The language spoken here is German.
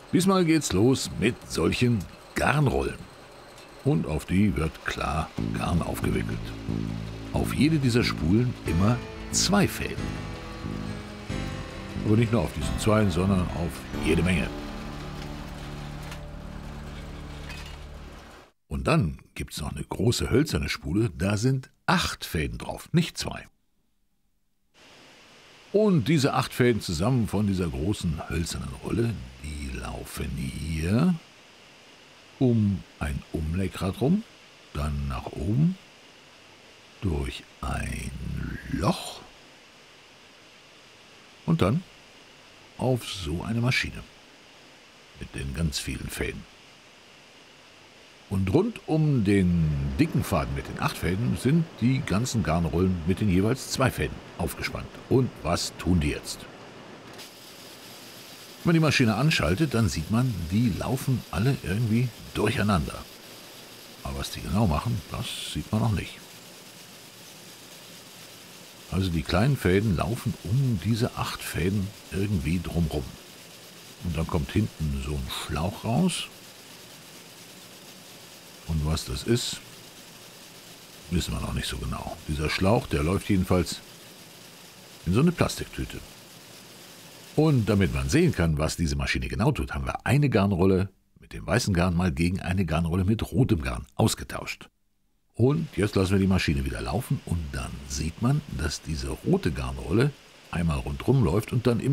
Diesmal geht's los mit solchen Garnrollen. Und auf die wird klar Garn aufgewickelt. Auf jede dieser Spulen immer 2 Fäden. Aber nicht nur auf diesen 2, sondern auf jede Menge. Und dann gibt's noch eine große hölzerne Spule, da sind 8 Fäden drauf, nicht 2. Und diese 8 Fäden zusammen von dieser großen hölzernen Rolle, die laufen hier um ein Umlenkrad rum, dann nach oben, durch ein Loch und dann auf so eine Maschine mit den ganz vielen Fäden. Und rund um den dicken Faden mit den 8 Fäden sind die ganzen Garnrollen mit den jeweils 2 Fäden aufgespannt. Und was tun die jetzt? Wenn man die Maschine anschaltet, dann sieht man, die laufen alle irgendwie durcheinander. Aber was die genau machen, das sieht man noch nicht. Also die kleinen Fäden laufen um diese 8 Fäden irgendwie drumrum. Und dann kommt hinten so ein Schlauch raus. Und was das ist, wissen wir noch nicht so genau. Dieser Schlauch, der läuft jedenfalls in so eine Plastiktüte. Und damit man sehen kann, was diese Maschine genau tut, haben wir eine Garnrolle mit dem weißen Garn mal gegen eine Garnrolle mit rotem Garn ausgetauscht. Und jetzt lassen wir die Maschine wieder laufen und dann sieht man, dass diese rote Garnrolle einmal rundherum läuft und dann immer